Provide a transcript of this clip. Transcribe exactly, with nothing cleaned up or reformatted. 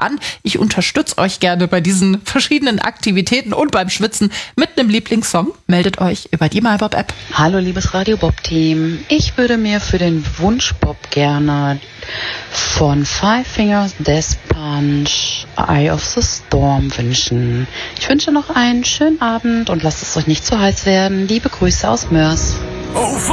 an. Ich unterstütze euch gerne bei diesen verschiedenen Aktivitäten und beim Schwitzen mit einem Lieblingssong. Meldet euch über die MyBob-App. Hallo liebes Radio Bob-Team. Ich würde mir für den Wunsch Bob gerne von Five Fingers Death Punch Eye of the Storm wünschen. Ich wünsche noch einen schönen Abend und lasst es euch nicht zu heiß werden. Liebe Grüße aus Mörs.